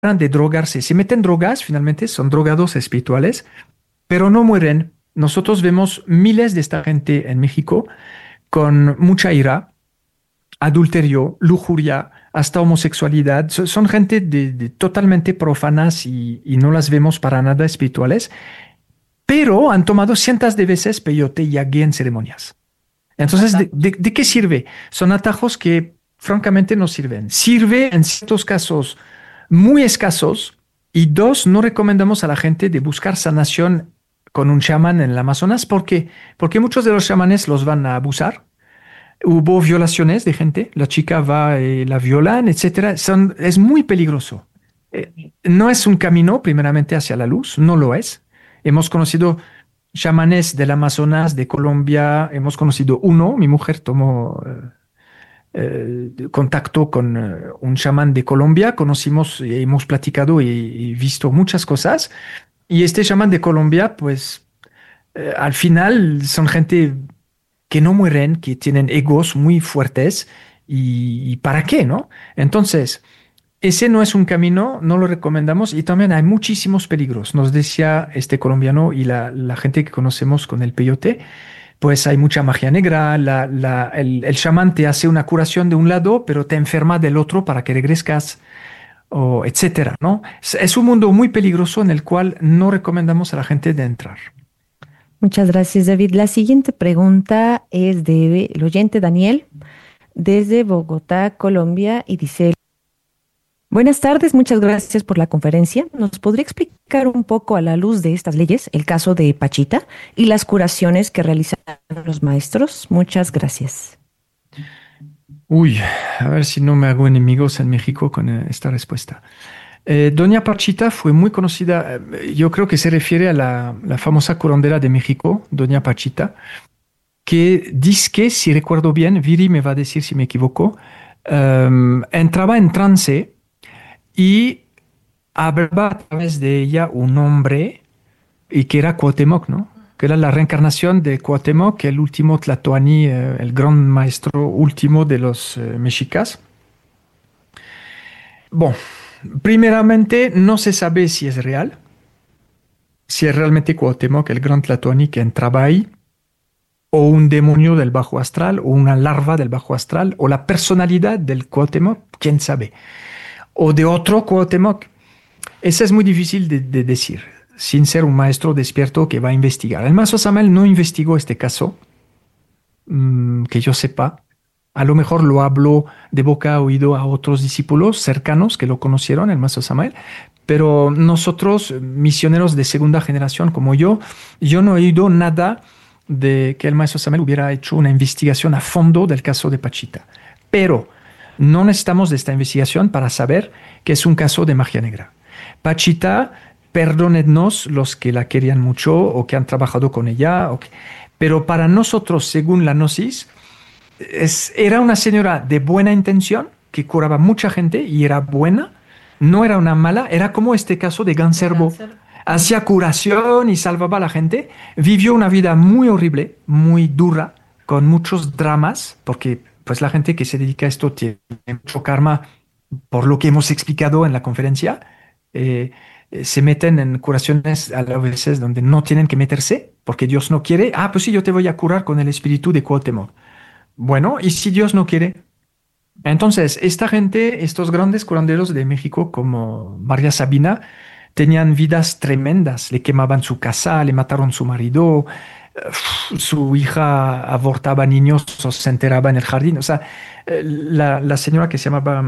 de drogarse, se meten drogas, finalmente son drogados espirituales, pero no mueren. Nosotros vemos miles de esta gente en México con mucha ira, adulterio, lujuria, hasta homosexualidad. Son gente totalmente profanas y no las vemos para nada espirituales, pero han tomado cientos de veces peyote y agui en ceremonias. Entonces, ¿de qué sirve? Son atajos que francamente no sirven. Sirve en ciertos casos muy escasos y dos, no recomendamos a la gente de buscar sanación con un chamán en el Amazonas. ¿Por qué? Porque muchos de los chamanes los van a abusar. Hubo violaciones de gente, la chica va, la violan, etcétera. Es muy peligroso. No es un camino primeramente hacia la luz, no lo es. Hemos conocido chamanes del Amazonas, de Colombia, hemos conocido uno, mi mujer tomó contacto con un chamán de Colombia, conocimos, hemos platicado y visto muchas cosas. Y este chamán de Colombia, pues al final son gente que no mueren, que tienen egos muy fuertes y ¿para qué, no? Entonces, ese no es un camino, no lo recomendamos y también hay muchísimos peligros. Nos decía este colombiano y la gente que conocemos con el peyote, pues hay mucha magia negra, el chamán te hace una curación de un lado, pero te enferma del otro para que regresas, o etcétera, ¿no? Es un mundo muy peligroso en el cual no recomendamos a la gente de entrar. Muchas gracias, David. La siguiente pregunta es de el oyente Daniel desde Bogotá, Colombia, y dice: buenas tardes, muchas gracias por la conferencia. ¿Nos podría explicar un poco a la luz de estas leyes el caso de Pachita y las curaciones que realizan los maestros? Muchas gracias. Uy, a ver si no me hago enemigos en México con esta respuesta. Doña Pachita fue muy conocida, yo creo que se refiere a la famosa curandera de México, Doña Pachita, que dice que, si recuerdo bien, Viri me va a decir si me equivoco, entraba en trance y hablaba a través de ella un hombre y que era Cuauhtémoc, ¿no? Que era la reencarnación de Cuauhtémoc, el último Tlatoani, el gran maestro último de los mexicas. Bueno, primeramente no se sabe si es real, si es realmente Cuauhtémoc, el gran Tlatoani que entraba ahí, o un demonio del bajo astral, o una larva del bajo astral, o la personalidad del Cuauhtémoc, quién sabe, o de otro Cuauhtémoc. Eso es muy difícil de decir, sin ser un maestro despierto que va a investigar. El maestro Samael no investigó este caso, que yo sepa. A lo mejor lo habló de boca a oído a otros discípulos cercanos que lo conocieron, el maestro Samael, pero nosotros, misioneros de segunda generación como yo no he oído nada de que el maestro Samael hubiera hecho una investigación a fondo del caso de Pachita. Pero no necesitamos de esta investigación para saber que es un caso de magia negra. Pachita, perdónennos los que la querían mucho o que han trabajado con ella, pero para nosotros, según la gnosis, era una señora de buena intención que curaba mucha gente y era buena, no era una mala, era como este caso de Ganserbo. Hacía curación y salvaba a la gente. Vivió una vida muy horrible, muy dura, con muchos dramas, porque pues la gente que se dedica a esto tiene mucho karma, por lo que hemos explicado en la conferencia. eh, Se meten en curaciones a veces donde no tienen que meterse, porque Dios no quiere. Ah, pues sí, yo te voy a curar con el espíritu de Cuauhtémoc. Bueno, ¿y si Dios no quiere? Entonces, esta gente, estos grandes curanderos de México como María Sabina, tenían vidas tremendas. Le quemaban su casa, le mataron su marido, su hija abortaba niños o se enteraba en el jardín. O sea, la señora que se llamaba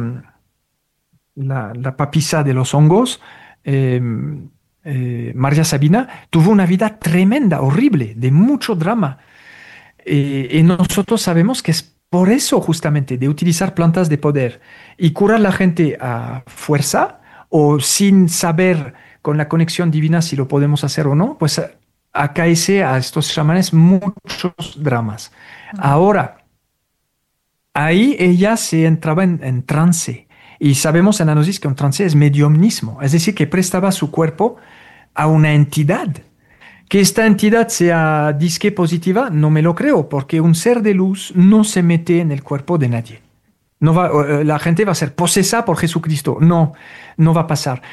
la papisa de los hongos, eh, María Sabina, tuvo una vida tremenda, horrible, de mucho drama. Y nosotros sabemos que es por eso justamente de utilizar plantas de poder y curar a la gente a fuerza o sin saber con la conexión divina si lo podemos hacer o no, pues acaece a estos chamanes muchos dramas. Ahora, ahí ella se entraba en trance y sabemos en la gnosis que un trance es mediumnismo, es decir, que prestaba su cuerpo a una entidad. Que esta entidad sea disque positiva, no me lo creo, porque un ser de luz no se mete en el cuerpo de nadie. No va, la gente va a ser posesa por Jesucristo. No, no va a pasar.